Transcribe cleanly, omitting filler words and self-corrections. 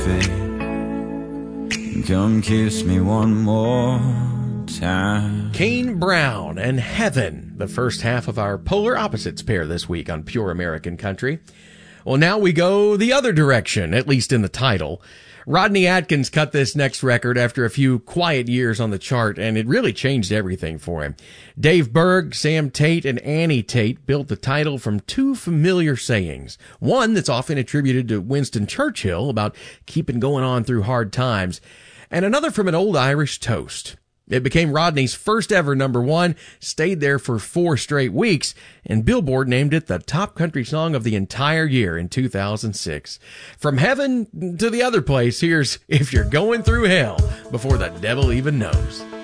Come kiss me one more time. Kane Brown and Heaven, the first half of our Polar Opposites pair this week on Pure American Country. Well, now we go the other direction, at least in the title. Rodney Atkins cut this next record after a few quiet years on the chart, and it really changed everything for him. Dave Berg, Sam Tate, and Annie Tate built the title from two familiar sayings. One that's often attributed to Winston Churchill about keeping going on through hard times, and another from an old Irish toast. It became Rodney's first ever number one, stayed there for 4 straight weeks, and Billboard named it the top country song of the entire year in 2006. From heaven to the other place, here's If You're Going Through Hell Before the Devil Even Knows.